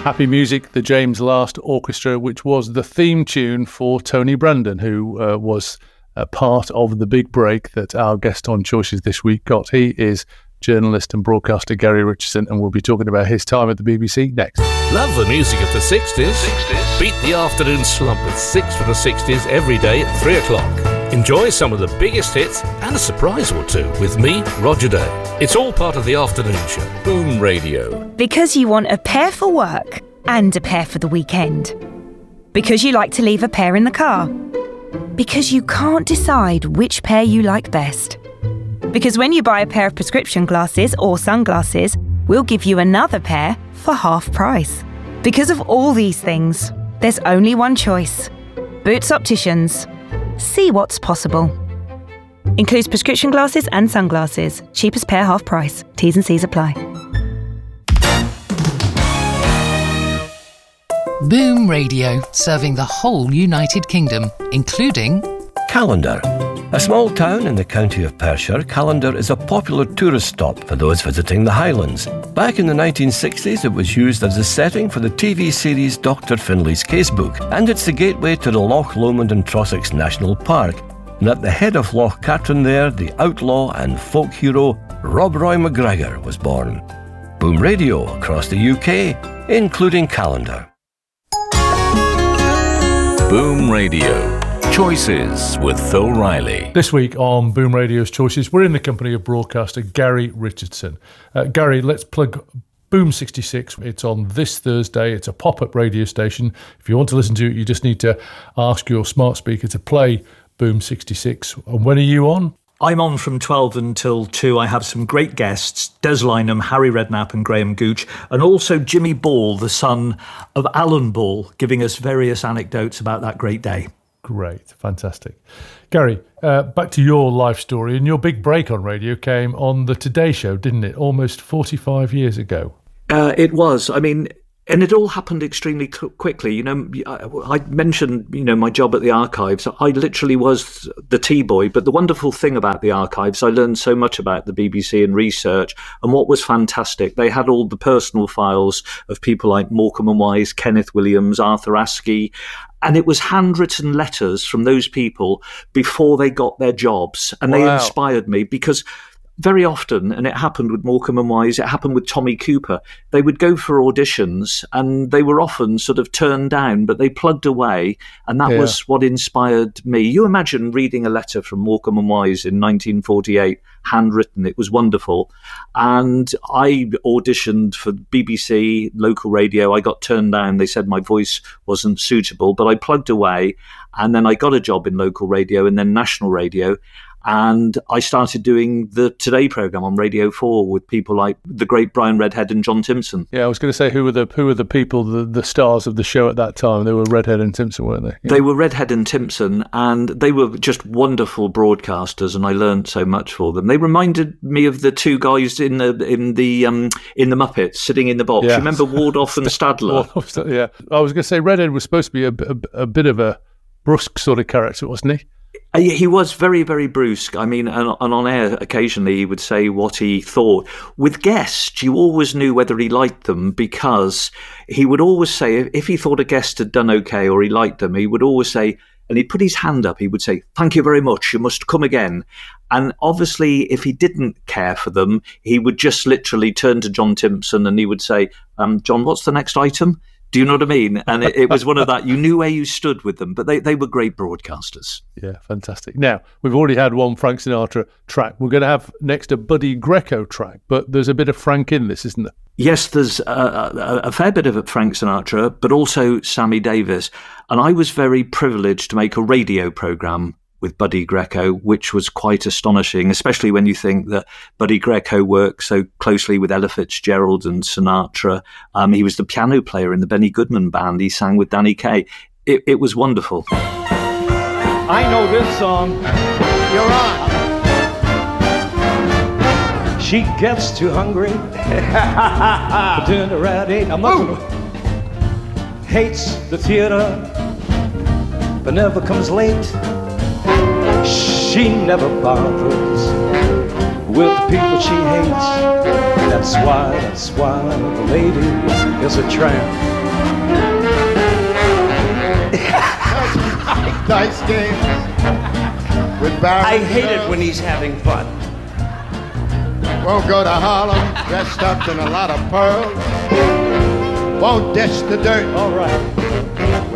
Happy Music, the James Last Orchestra, which was the theme tune for Tony Brandon, who was a part of the big break that our guest on Choices this week got. He is journalist and broadcaster Gary Richardson, and we'll be talking about his time at the BBC next. Love the music of the 60s? Beat the afternoon slump with 6 for the 60s every day at 3 o'clock. Enjoy some of the biggest hits and a surprise or two with me, Roger Day. It's all part of the afternoon show, Boom Radio. Because you want a pair for work and a pair for the weekend. Because you like to leave a pair in the car. Because you can't decide which pair you like best. Because when you buy a pair of prescription glasses or sunglasses, we'll give you another pair for half price. Because of all these things, there's only one choice. Boots Opticians. See what's possible. Includes prescription glasses and sunglasses. Cheapest pair half price. T's and C's apply. Boom Radio, serving the whole United Kingdom, including Callander. A small town in the county of Perthshire, Callander is a popular tourist stop for those visiting the Highlands. Back in the 1960s, it was used as a setting for the TV series Dr. Finlay's Casebook, and it's the gateway to the Loch Lomond and Trossachs National Park. And at the head of Loch Katrine there, the outlaw and folk hero Rob Roy McGregor was born. Boom Radio across the UK, including Callander. Boom Radio. Choices with Phil Riley. This week on Boom Radio's Choices, we're in the company of broadcaster Gary Richardson. Gary, let's plug Boom 66. It's on this Thursday. It's a pop-up radio station. If you want to listen to it, you just need to ask your smart speaker to play Boom 66. And when are you on? I'm on from 12 until 2. I have some great guests, Des Lynam, Harry Redknapp and Graham Gooch, and also Jimmy Ball, the son of Alan Ball, giving us various anecdotes about that great day. Great, fantastic. Gary, back to your life story, and your big break on radio came on the Today Show, didn't it? Almost 45 years ago. It was. I mean, and it all happened extremely quickly. You know, I mentioned, my job at the archives. I literally was the T-boy, but the wonderful thing about the archives, I learned so much about the BBC and research, and what was fantastic, they had all the personal files of people like Morecambe and Wise, Kenneth Williams, Arthur Askey, and it was handwritten letters from those people before they got their jobs, and they inspired me because very often, and it happened with Morecambe and Wise, it happened with Tommy Cooper, they would go for auditions and they were often sort of turned down, but they plugged away, and that was what inspired me. You imagine reading a letter from Morecambe and Wise in 1948, handwritten. It was wonderful. And I auditioned for BBC, local radio. I got turned down. They said my voice wasn't suitable, but I plugged away, and then I got a job in local radio and then national radio. And I started doing the Today programme on Radio 4 with people like the great Brian Redhead and John Timpson. Yeah, I was going to say, who were the people, the stars of the show at that time? They were Redhead and Timpson, weren't they? They were Redhead and Timpson, and they were just wonderful broadcasters, and I learned so much for them. They reminded me of the two guys in the Muppets sitting in the box. Yeah. You remember Wardoff and Stadler? Yeah, I was going to say Redhead was supposed to be a bit of a brusque sort of character, wasn't he? He was very, very brusque. I mean, and on air, occasionally he would say what he thought. With guests, you always knew whether he liked them, because he would always say, if he thought a guest had done okay or he liked them, he would always say, and he'd put his hand up, he would say, "Thank you very much, you must come again." And obviously, if he didn't care for them, he would just literally turn to John Timpson and he would say, "John, what's the next item?" Do you know what I mean? And it was one of that, you knew where you stood with them, but they were great broadcasters. Yeah, fantastic. Now, we've already had one Frank Sinatra track. We're going to have next a Buddy Greco track, but there's a bit of Frank in this, isn't there? Yes, there's a fair bit of Frank Sinatra, but also Sammy Davis. And I was very privileged to make a radio programme with Buddy Greco, which was quite astonishing, especially when you think that Buddy Greco worked so closely with Ella Fitzgerald and Sinatra. He was the piano player in the Benny Goodman Band. He sang with Danny Kaye. It was wonderful. I know this song. You're on. She gets too hungry for dinner at 8. I'm not gonna... Hates the theater, but never comes late. She never bothers with the people she hates. That's why the lady is a tramp. Dice games with Barry. I hate it when he's having fun. Won't go to Harlem dressed up in a lot of pearls. Won't dish the dirt. All right.